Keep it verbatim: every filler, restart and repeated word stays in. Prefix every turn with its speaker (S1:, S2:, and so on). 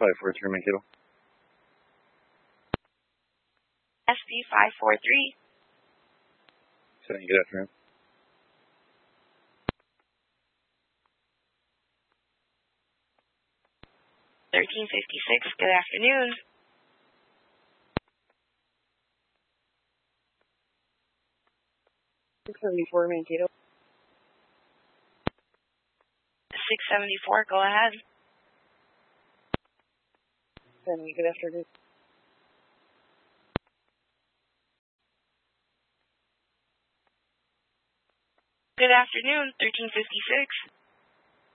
S1: five four three, Mankato.
S2: S B five four three.
S1: Setting, good afternoon.
S2: thirteen fifty-six, good afternoon.
S3: six seventy-four, Mankato.
S2: six seventy-four, go ahead.
S3: Setting, good afternoon.
S2: Good afternoon, thirteen fifty-six.